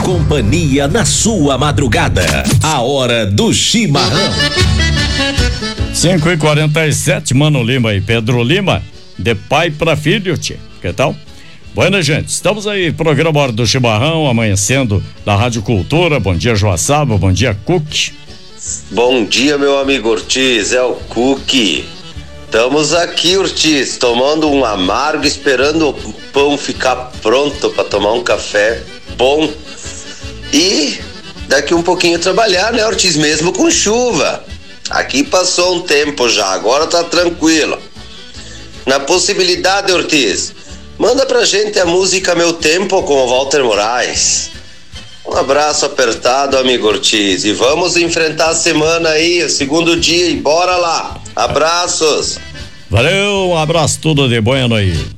companhia na sua madrugada. A hora do chimarrão. 5h47, Mano Lima e Pedro Lima, de pai pra filho, tia. Que tal? Bueno, gente, estamos aí, programa Hora do Chimarrão, amanhecendo da Rádio Cultura. Bom dia, Joaçaba, bom dia, Cook. Bom dia, meu amigo Ortiz, é o Cook. Estamos aqui, Ortiz, tomando um amargo, esperando o pão ficar pronto para tomar um café bom. E daqui um pouquinho trabalhar, né, Ortiz, mesmo com chuva. Aqui passou um tempo já, agora tá tranquilo. Na possibilidade, Ortiz, manda pra gente a música Meu Tempo com o Walter Moraes. Um abraço apertado, amigo Ortiz, e vamos enfrentar a semana aí, o segundo dia, e bora lá. Abraços. Valeu, um abraço, tudo de bueno aí.